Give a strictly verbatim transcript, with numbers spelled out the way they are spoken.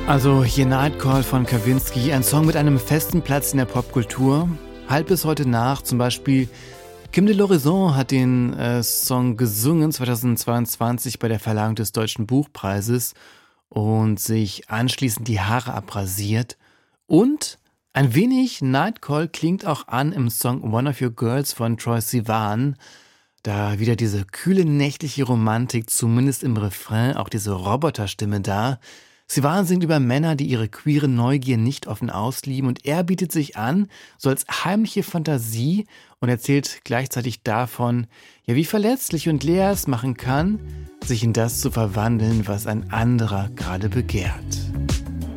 Also hier Nightcall von Kavinsky, ein Song mit einem festen Platz in der Popkultur. Halt bis heute nach, zum Beispiel Kim de l'Horizon hat den äh, Song gesungen zweitausendzweiundzwanzig bei der Verleihung des Deutschen Buchpreises und sich anschließend die Haare abrasiert. Und ein wenig Nightcall klingt auch an im Song One of Your Girls von Troye Sivan. Da wieder diese kühle nächtliche Romantik, zumindest im Refrain, auch diese Roboterstimme da. Sivan singt über Männer, die ihre queere Neugier nicht offen ausleben, und er bietet sich an, so als heimliche Fantasie, und erzählt gleichzeitig davon, ja, wie verletzlich und leer es machen kann, sich in das zu verwandeln, was ein anderer gerade begehrt.